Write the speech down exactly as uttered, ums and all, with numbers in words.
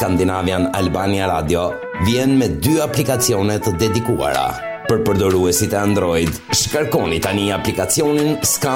Skandinavian Albania Radio vjen me dy aplikacione të dedikuara. Për përdoruesit e Android, shkarkoni tani aplikacionin Scan